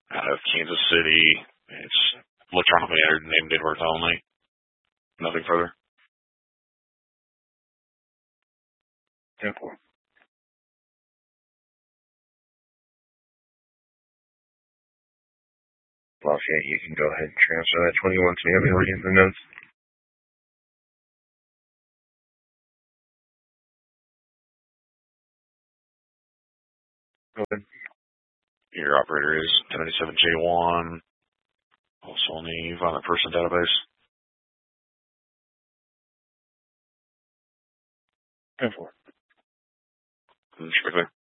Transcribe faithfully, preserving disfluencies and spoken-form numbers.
out of Kansas City. It's electronically entered, name, date of birth only. Nothing further. ten four. Lafayette, you can go ahead and transfer that twenty-one to me. I'll be looking at the notes. Go ahead. Your operator is ten ninety-seven J one, also on the violent person database. ten four. Strictly.